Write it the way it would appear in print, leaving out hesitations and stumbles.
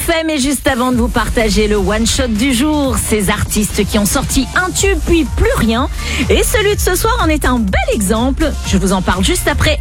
fait, mais juste avant de vous partager le one-shot du jour, ces artistes qui ont sorti un tube puis plus rien. Et celui de ce soir en est un bel exemple. Je vous en parle juste après.